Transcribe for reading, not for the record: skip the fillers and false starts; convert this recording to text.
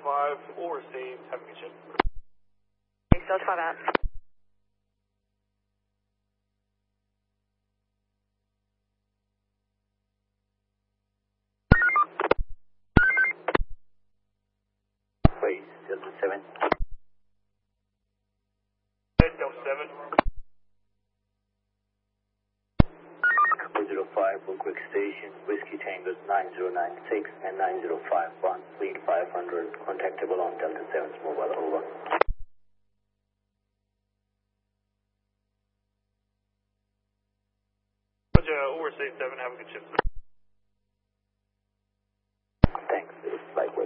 5, all received, have a good shift. Delta 5 out. Wait, Delta 7. Delta 7. 405, Brookwick Station, Whiskey Tangos 9096 and 9051, lead 500, contactable on Delta 7's mobile, over. Roger, all received 7, have a good shift.